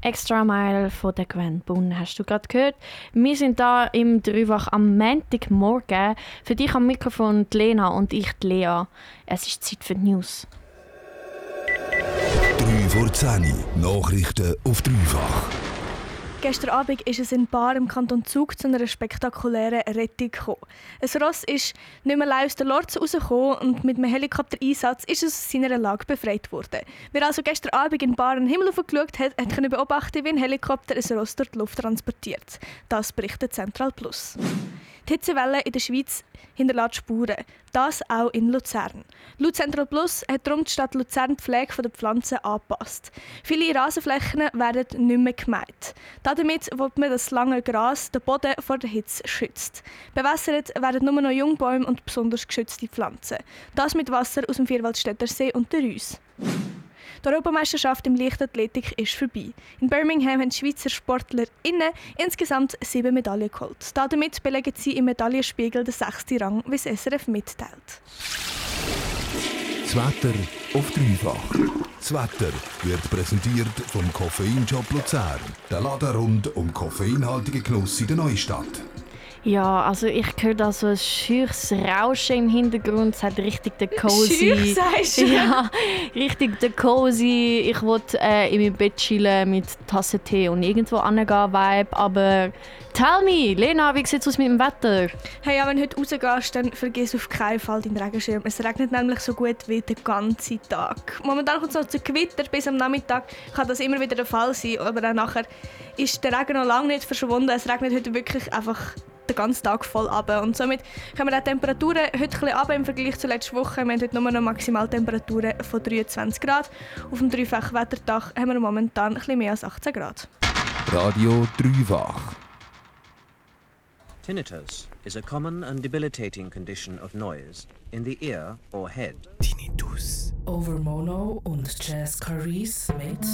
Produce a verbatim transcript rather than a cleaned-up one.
Extra Mile von der Gwen Bunn hast du gerade gehört. Wir sind da im Dreifach am Montagmorgen. Für dich am Mikrofon die Lena und ich die Lea. Es ist Zeit für die News. drei vor zehn, Nachrichten auf Dreifach. Gestern Abend ist es in Bar im Kanton Zug zu einer spektakulären Rettung gekommen. Ein Ross ist nicht mehr allein aus der Lorz rausgekommen und mit einem Helikoptereinsatz ist es aus seiner Lage befreit worden. Wer also gestern Abend in Bar in den Himmel geschaut hat, hat können beobachten, wie ein Helikopter ein Ross durch die Luft transportiert. Das berichtet Central Plus. Die Hitzewelle in der Schweiz hinterlässt Spuren. Das auch in Luzern. Laut Central Plus hat darum die Stadt Luzern die Pflege der Pflanzen angepasst. Viele Rasenflächen werden nicht mehr gemäht. Damit will man das lange Gras den Boden vor der Hitze schützt. Bewässert werden nur noch Jungbäume und besonders geschützte Pflanzen. Das mit Wasser aus dem Vierwaldstätter See und der Reuss. Die Europameisterschaft im Leichtathletik ist vorbei. In Birmingham haben die Schweizer SportlerInnen insgesamt sieben Medaillen geholt. Damit belegen sie im Medaillenspiegel den sechsten Rang, wie es S R F mitteilt. Das Wetter auf Dreifach. Das Wetter wird präsentiert vom Koffeinshop Luzern. Der Laden rund um koffeinhaltige Genuss in der Neustadt. Ja, also ich höre da so ein scheuches Rauschen im Hintergrund. Es hat richtig den Cozy. Scheuch, sagst du? Ja, richtig den Cozy. Ich will äh, in meinem Bett chillen mit Tasse Tee und irgendwo hingehen Vibe. Aber tell me, Lena, wie sieht es aus mit dem Wetter? Hey, ja, wenn du heute rausgehst, dann vergiss auf keinen Fall deinen Regenschirm. Es regnet nämlich so gut wie den ganzen Tag. Momentan kommt es noch zu Gewitter bis am Nachmittag. Kann das immer wieder der Fall sein, aber dann nachher ist der Regen noch lange nicht verschwunden. Es regnet heute wirklich einfach den ganzen Tag voll runter. Und somit kommen die Temperaturen heute ein bisschen runter im Vergleich zur letzten Woche. Wir haben heute nur noch Maximaltemperaturen von dreiundzwanzig Grad. Auf dem dreifachen Wetterdach haben wir momentan ein bisschen mehr als achtzehn Grad. Radio Dreifach. Tinnitus is a common and debilitating condition of noise in the ear or head. Tinnitus. Over Mono und Jazz Caris mit